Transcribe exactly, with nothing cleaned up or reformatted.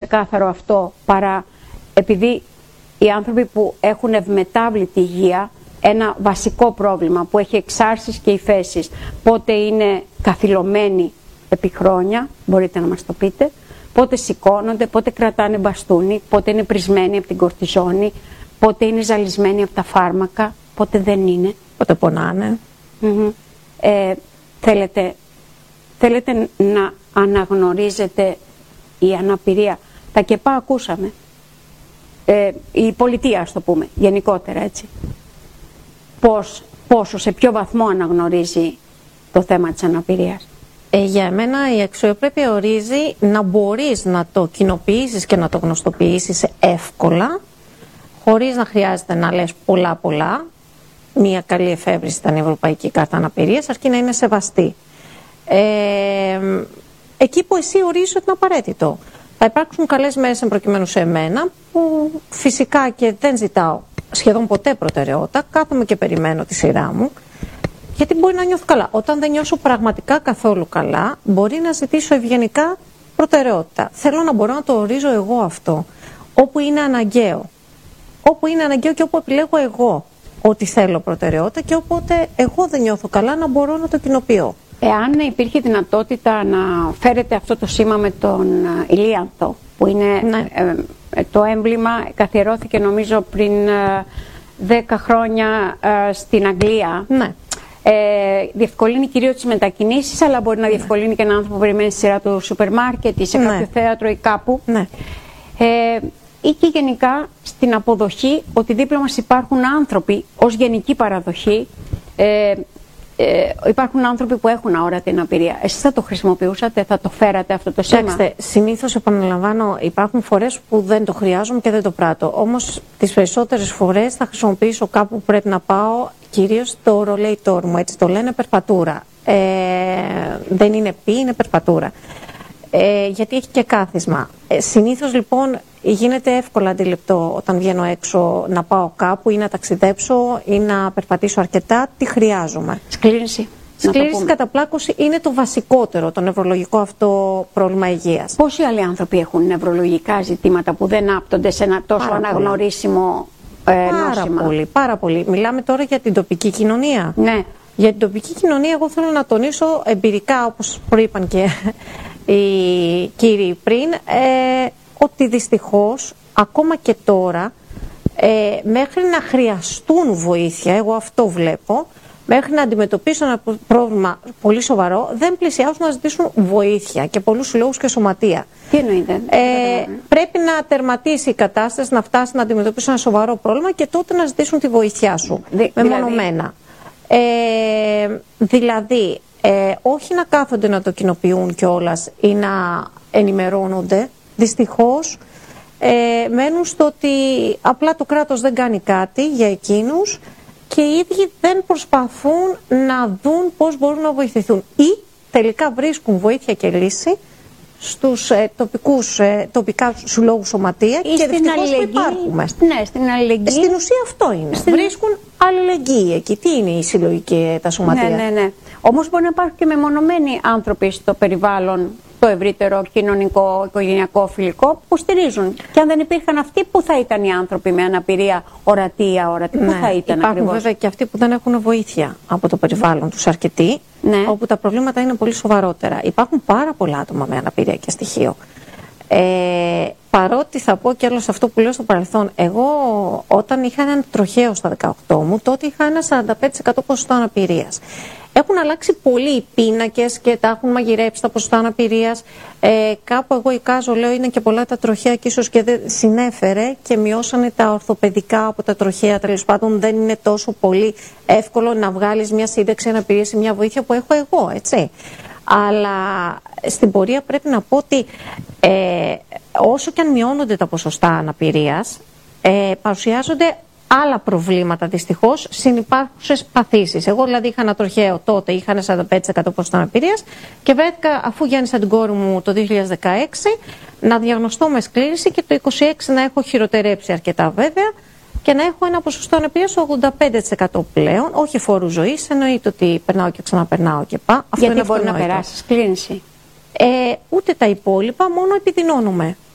ξεκάθαρο αυτό, παρά επειδή οι άνθρωποι που έχουν ευμετάβλητη υγεία, ένα βασικό πρόβλημα που έχει εξάρσεις και υφέσεις, πότε είναι καθυλωμένοι επί χρόνια, μπορείτε να μας το πείτε, πότε σηκώνονται, πότε κρατάνε μπαστούνι, πότε είναι πρισμένοι από την κορτιζόνη, πότε είναι ζαλισμένοι από τα φάρμακα, πότε δεν είναι. Πότε πονάνε. Mm-hmm. ε, θέλετε, θέλετε να αναγνωρίζετε η αναπηρία. Τα ΚΕΠΑ ακούσαμε. Ε, η πολιτεία, ας το πούμε, γενικότερα, έτσι. Πώς, πόσο, σε ποιο βαθμό αναγνωρίζει το θέμα της αναπηρίας. Ε, για μένα η αξιοπρέπεια ορίζει να μπορείς να το κοινοποιήσεις και να το γνωστοποιήσεις εύκολα, χωρίς να χρειάζεται να λες πολλά πολλά. Μια καλή εφεύρεση ήταν η Ευρωπαϊκή Κάρτα Αναπηρίας, αρκεί να είναι σεβαστή. Ε, εκεί που εσύ ορίζεις ότι είναι απαραίτητο. Θα υπάρξουν καλές μέρες εμπροκειμένου σε εμένα, που φυσικά και δεν ζητάω σχεδόν ποτέ προτεραιότητα, κάθομαι και περιμένω τη σειρά μου, γιατί μπορεί να νιώθω καλά. Όταν δεν νιώσω πραγματικά καθόλου καλά, μπορεί να ζητήσω ευγενικά προτεραιότητα. Θέλω να μπορώ να το ορίζω εγώ αυτό, όπου είναι αναγκαίο. Όπου είναι αναγκαίο και όπου επιλέγω εγώ ότι θέλω προτεραιότητα και οπότε εγώ δεν νιώθω καλά να μπορώ να το κοινοποιώ. Εάν υπήρχε δυνατότητα να φέρετε αυτό το σήμα με τον ηλίανθο, που είναι ναι. ε, ε, το έμβλημα, καθιερώθηκε νομίζω πριν ε, δέκα χρόνια ε, στην Αγγλία. Ναι. Ε, διευκολύνει κυρίως τις μετακινήσεις, αλλά μπορεί να διευκολύνει ναι. και έναν άνθρωπο που περιμένει στη σειρά του σούπερ μάρκετ ή σε ναι. κάποιο θέατρο ή κάπου. Ναι. Ε, ή και γενικά στην αποδοχή ότι δίπλα μας υπάρχουν άνθρωποι ως γενική παραδοχή. Ε, ε, υπάρχουν άνθρωποι που έχουν αόρατη αναπηρία. Εσείς θα το χρησιμοποιούσατε, θα το φέρατε αυτό το σήμα? Κοιτάξτε, συνήθως επαναλαμβάνω, υπάρχουν φορές που δεν το χρειάζομαι και δεν το πράττω. Όμως τις περισσότερες φορές θα χρησιμοποιήσω κάπου που πρέπει να πάω, κυρίως το ρολέιτόρ μου, έτσι το λένε, περπατούρα. Ε, δεν είναι πι, είναι περπατούρα. Ε, γιατί έχει και κάθισμα. Ε, συνήθως λοιπόν γίνεται εύκολα αντιληπτό όταν βγαίνω έξω να πάω κάπου ή να ταξιδέψω ή να περπατήσω αρκετά, τι χρειάζομαι. Σκλήρυνση. Σκλήρυνση κατά πλάκωση είναι το βασικότερο, το νευρολογικό αυτό πρόβλημα υγείας. Πόσοι άλλοι άνθρωποι έχουν νευρολογικά ζητήματα που δεν άπτονται σε ένα τόσο πάρα αναγνωρίσιμο ε, πάρα νόσημα? Πολύ, πάρα πολύ. Μιλάμε τώρα για την τοπική κοινωνία. Ναι. Για την τοπική κοινωνία εγώ θέλω να τονίσω εμπειρικά, όπως προείπαν και οι κύριοι πριν, ε, ότι δυστυχώς ακόμα και τώρα ε, μέχρι να χρειαστούν βοήθεια, εγώ αυτό βλέπω, μέχρι να αντιμετωπίσουν ένα πρόβλημα πολύ σοβαρό, δεν πλησιάζουν να ζητήσουν βοήθεια και πολλούς συλλόγους και σωματεία. Τι εννοείται? Ε, πρέπει να τερματίσει η κατάσταση, να φτάσει να αντιμετωπίσουν ένα σοβαρό πρόβλημα και τότε να ζητήσουν τη βοήθειά σου, Δη, μεμονωμένα. Δηλαδή, ε, δηλαδή ε, όχι να κάθονται να το κοινοποιούν κιόλας ή να ενημερώνονται. Δυστυχώς ε, μένουν στο ότι απλά το κράτος δεν κάνει κάτι για εκείνους και οι ίδιοι δεν προσπαθούν να δουν πώς μπορούν να βοηθηθούν ή τελικά βρίσκουν βοήθεια και λύση στους ε, τοπικούς, ε, τοπικά συλλόγους σωματεία ή και δυστυχώς που υπάρχουμε. Ναι, στην αλληλεγγύη. Στην ουσία αυτό είναι. Στην... Βρίσκουν αλληλεγγύη εκεί. Τι είναι οι συλλογοί και τα σωματεία? Ναι, ναι, ναι. Όμως μπορεί να υπάρχουν και μεμονωμένοι άνθρωποι στο περιβάλλον, το ευρύτερο κοινωνικό, οικογενειακό, φιλικό, που στηρίζουν. Και αν δεν υπήρχαν αυτοί, πού θα ήταν οι άνθρωποι με αναπηρία, ορατή ή αόρατη? Πού ναι, θα ήταν υπάρχουν ακριβώς? βέβαια και αυτοί που δεν έχουν βοήθεια από το περιβάλλον τους αρκετοί, ναι. όπου τα προβλήματα είναι πολύ σοβαρότερα. Υπάρχουν πάρα πολλά άτομα με αναπηρία και στοιχείο. Ε, παρότι θα πω και άλλο σε αυτό που λέω στο παρελθόν, εγώ όταν είχα έναν τροχαίο στα δεκαοκτώ μου, τότε είχα ένα σαράντα πέντε τοις εκατό ποσοστό αναπηρίας. Έχουν αλλάξει πολύ οι πίνακες και τα έχουν μαγειρέψει τα ποσοστά αναπηρίας. Ε, κάπου εγώ εικάζω, λέω, είναι και πολλά τα τροχαία και ίσως και δεν συνέφερε και μειώσανε τα ορθοπαιδικά από τα τροχαία. Τέλος πάντων, δεν είναι τόσο πολύ εύκολο να βγάλεις μια σύνταξη αναπηρίας ή μια βοήθεια που έχω εγώ, έτσι. Αλλά στην πορεία πρέπει να πω ότι ε, όσο και αν μειώνονται τα ποσοστά αναπηρίας, ε, παρουσιάζονται άλλα προβλήματα δυστυχώς, συνυπάρχουσες παθήσεις. Εγώ δηλαδή είχα ένα τροχαίο τότε, είχα ένα σαράντα πέντε τοις εκατό ποσοστό αναπηρίας και βρέθηκα, αφού γέννησα την κόρη μου το δύο χιλιάδες δεκαέξι, να διαγνωστώ με σκλήρυνση και το είκοσι έξι να έχω χειροτερέψει αρκετά βέβαια και να έχω ένα ποσοστό αναπηρίας ογδόντα πέντε τοις εκατό πλέον, όχι φόρου ζωής, εννοείται ότι περνάω και ξαναπερνάω και πάω. Γιατί μπορεί να περάσει σκλήρυνση? Ε, ούτε τα υπόλοιπα, μόνο επιδεινώνουμε.